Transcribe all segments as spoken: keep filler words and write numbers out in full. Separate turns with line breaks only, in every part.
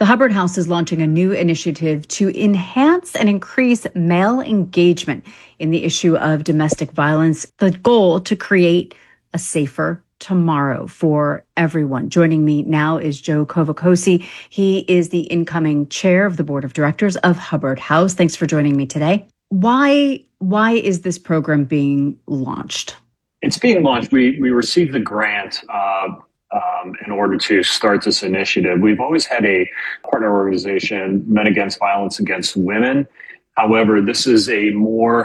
The Hubbard House is launching a new initiative to enhance and increase male engagement in the issue of domestic violence. The goal to create a safer tomorrow for everyone. Joining me now is Joe Covacosi. He is the incoming chair of the board of directors of Hubbard House. Thanks for joining me today. Why, why is this program being launched?
It's being launched. We we received the grant uh, um, in order to start this initiative. We've always had a partner organization, Men Against Violence Against Women. However, this is a more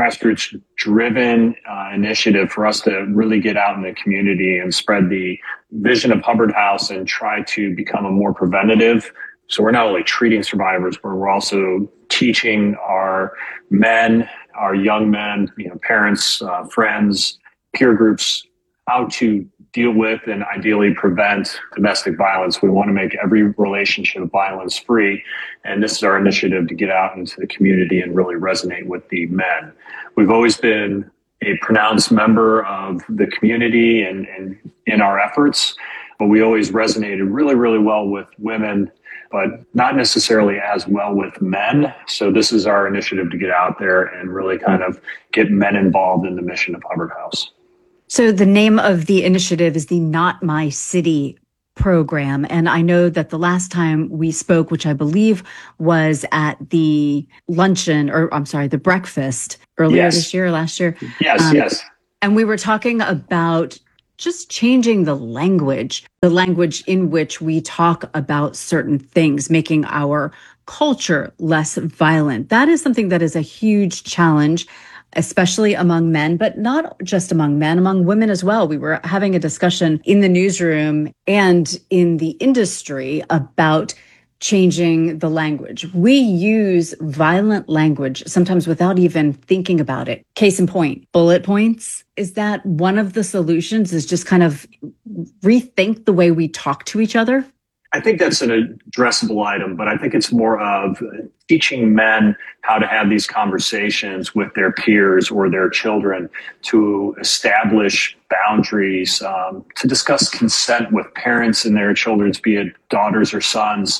grassroots-driven uh, initiative for us to really get out in the community and spread the vision of Hubbard House and try to become a more preventative. So we're not only treating survivors, but we're also teaching our men, our young men, you know, parents, uh, friends, peer groups, how to deal with and ideally prevent domestic violence. We want to make every relationship violence free. And this is our initiative to get out into the community and really resonate with the men. We've always been a pronounced member of the community and, and in our efforts, but we always resonated really, really well with women, but not necessarily as well with men. So this is our initiative to get out there and really kind of get men involved in the mission of Hubbard House.
So the name of the initiative is the Not My City program. And I know that the last time we spoke, which I believe was at the luncheon, or I'm sorry, the breakfast earlier
yes.
this year, last year.
Yes, um, yes.
And we were talking about just changing the language, the language in which we talk about certain things, making our culture less violent. That is something that is a huge challenge, especially among men, but not just among men, among women as well. We were having a discussion in the newsroom and in the industry about changing the language. We use violent language sometimes without even thinking about it. Case in point, bullet points. Is that one of the solutions, is just kind of rethink the way we talk to each other?
I think that's an addressable item, but I think it's more of teaching men how to have these conversations with their peers or their children, to establish boundaries, um, to discuss consent with parents and their children, be it daughters or sons,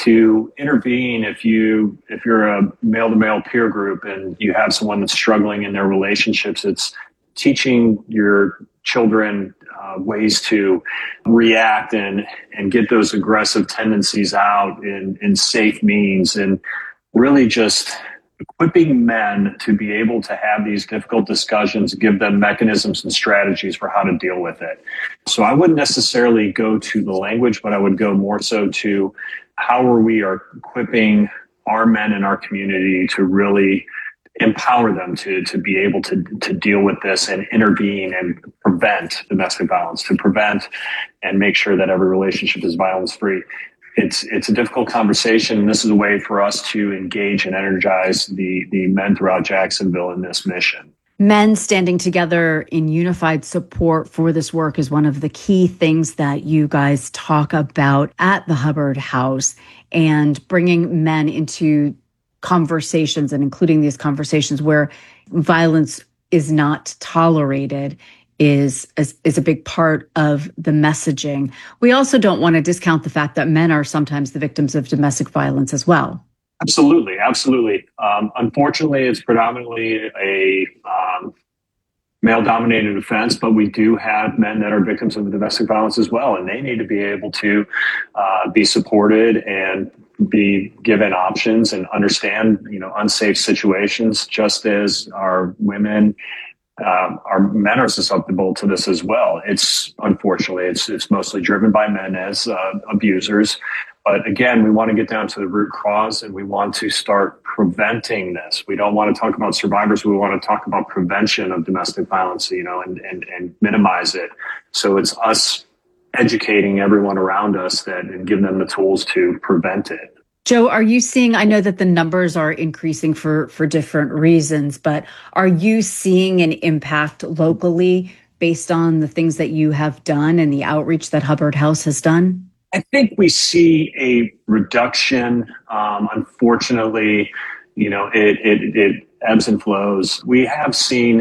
to intervene if you if you're a male-to-male peer group and you have someone that's struggling in their relationships. It's teaching your children uh, ways to react and and get those aggressive tendencies out in, in safe means, and really just equipping men to be able to have these difficult discussions, give them mechanisms and strategies for how to deal with it. So I wouldn't necessarily go to the language, but I would go more so to how are we are equipping our men in our community to really empower them to to be able to to deal with this and intervene and prevent domestic violence, to prevent and make sure that every relationship is violence free. It's it's a difficult conversation, and this is a way for us to engage and energize the the men throughout Jacksonville in this mission.
Men standing together in unified support for this work is one of the key things that you guys talk about at the Hubbard House, and bringing men into conversations and including these conversations where violence is not tolerated is, is, is a big part of the messaging. We also don't want to discount the fact that men are sometimes the victims of domestic violence as well.
Absolutely. Absolutely. Um, unfortunately, it's predominantly a um, male-dominated offense, but we do have men that are victims of domestic violence as well, and they need to be able to uh, be supported and be given options and understand, you know, unsafe situations, just as our women, uh, our men are susceptible to this as well. It's unfortunately, it's it's mostly driven by men as uh, abusers. But again, we want to get down to the root cause, and we want to start preventing this. We don't want to talk about survivors. We want to talk about prevention of domestic violence, you know, and, and, and minimize it. So it's us educating everyone around us that and giving them the tools to prevent it.
Joe, are you seeing, I know that the numbers are increasing for, for different reasons, but are you seeing an impact locally based on the things that you have done and the outreach that Hubbard House has done?
I think we see a reduction. Um, unfortunately, you know, it, it, it ebbs and flows. We have seen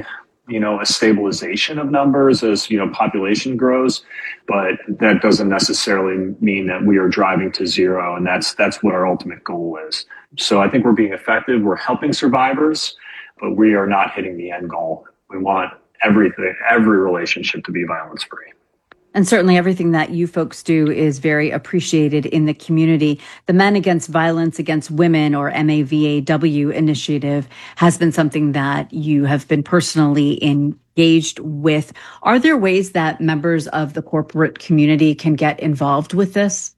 you know, a stabilization of numbers as, you know, population grows, but that doesn't necessarily mean that we are driving to zero. And that's, that's what our ultimate goal is. So I think we're being effective. We're helping survivors, but we are not hitting the end goal. We want everything, every relationship to be violence free.
And certainly everything that you folks do is very appreciated in the community. The Men Against Violence Against Women, or M A V A W initiative, has been something that you have been personally engaged with. Are there ways that members of the corporate community can get involved with this?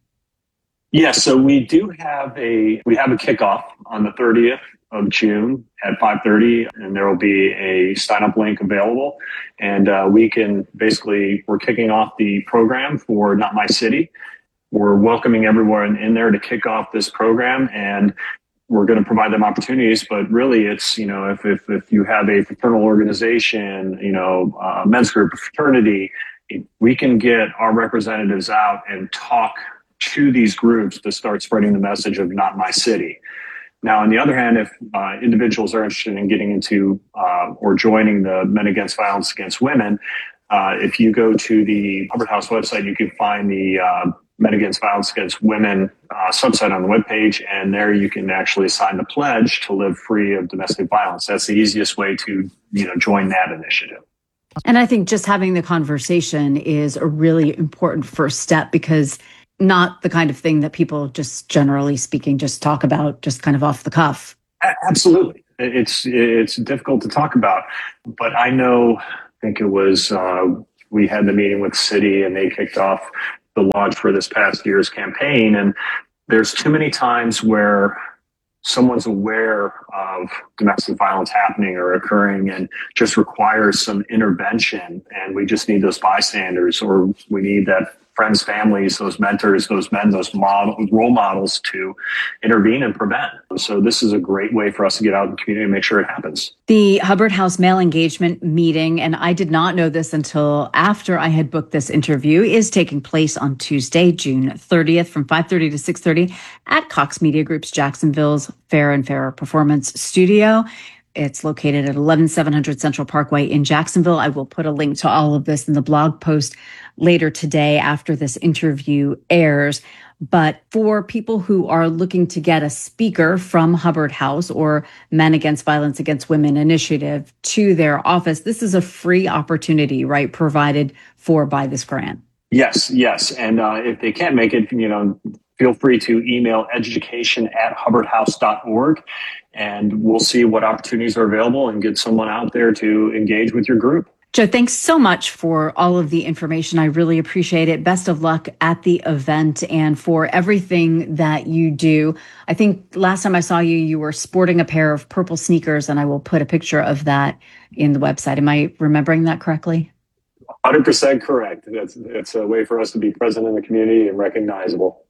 Yes, so we do have a we have a kickoff on the thirtieth of June at five thirty, and there will be a sign-up link available. And uh, we can basically, we're kicking off the program for Not My City. We're welcoming everyone in there to kick off this program, and we're going to provide them opportunities. But really, it's, you know, if if, if you have a fraternal organization, you know, uh, men's group, a fraternity, we can get our representatives out and talk to these groups to start spreading the message of Not My City. Now, on the other hand, if uh, individuals are interested in getting into uh, or joining the Men Against Violence Against Women, uh, if you go to the Hubbard House website, you can find the uh, Men Against Violence Against Women uh, subset on the webpage, and there you can actually sign the pledge to live free of domestic violence. That's the easiest way to, you know, join that initiative.
And I think just having the conversation is a really important first step, because not the kind of thing that people, just generally speaking, just talk about just kind of off the cuff.
Absolutely. It's it's difficult to talk about, but I know, I think it was, uh, we had the meeting with the city and they kicked off the launch for this past year's campaign. And there's too many times where someone's aware of domestic violence happening or occurring and just requires some intervention. And we just need those bystanders, or we need that friends, families, those mentors, those men, those model, role models to intervene and prevent. So this is a great way for us to get out in the community and make sure it happens.
The Hubbard House male engagement meeting, and I did not know this until after I had booked this interview, is taking place on Tuesday, June thirtieth from five thirty to six thirty at Cox Media Group's Jacksonville's Fair and Fairer Performance Studio. It's located at eleven seven hundred Central Parkway in Jacksonville. I will put a link to all of this in the blog post later today after this interview airs. But for people who are looking to get a speaker from Hubbard House or Men Against Violence Against Women initiative to their office, this is a free opportunity, right, provided for by this grant?
Yes, yes. And uh, if they can't make it, you know, feel free to email education at hubbard house dot org, and we'll see what opportunities are available and get someone out there to engage with your group.
Joe, thanks so much for all of the information. I really appreciate it. Best of luck at the event and for everything that you do. I think last time I saw you, you were sporting a pair of purple sneakers, and I will put a picture of that in the website. Am I remembering that correctly?
one hundred percent correct. That's, that's a way for us to be present in the community and recognizable.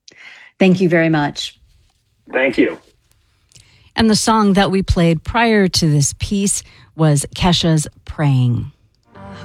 Thank you very much.
Thank you.
And the song that we played prior to this piece was Kesha's Praying.